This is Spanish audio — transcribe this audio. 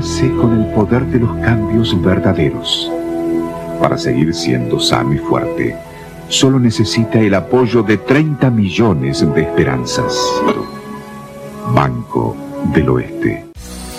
nace con el poder de los cambios verdaderos. Para seguir siendo sano y fuerte, solo necesita el apoyo de 30 millones de esperanzas. Banco del Oeste.